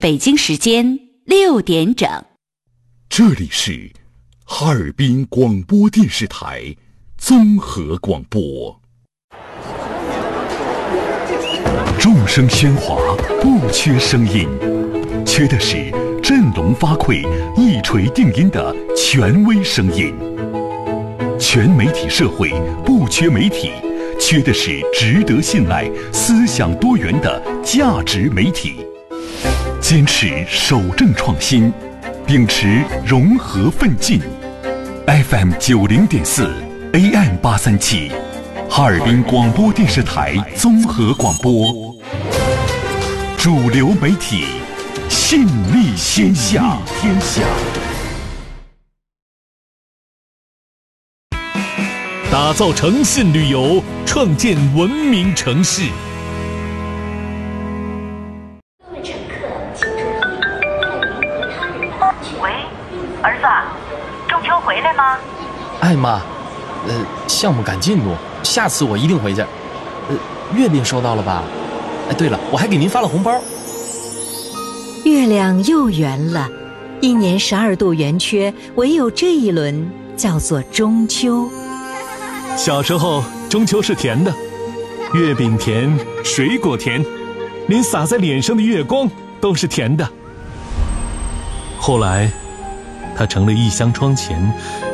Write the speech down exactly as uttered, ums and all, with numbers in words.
北京时间六点整。 这里是哈尔滨广播电视台综合广播。众声喧哗，不缺声音，缺的是振聋发聩、一锤定音的权威声音。全媒体社会不缺媒体，缺的是值得信赖、思想多元的价值媒体。坚持守正创新，秉持融合奋进。F M 九零点四 A M 八三七，哈尔滨广播电视台综合广播，主流媒体，信力天下。天下。 打造诚信旅游，创建文明城市。 各位乘客，请注意，欢迎和他人的安全。 喂，儿子，中秋回来吗？ 哎妈，呃，项目赶进度，下次我一定回去。呃，月饼收到了吧？哎，对了，我还给您发了红包。 月亮又圆了，一年十二度圆缺，唯有这一轮叫做中秋。 小时候，中秋是甜的，月饼甜，水果甜，连洒在脸上的月光都是甜的。后来，它成了一厢窗前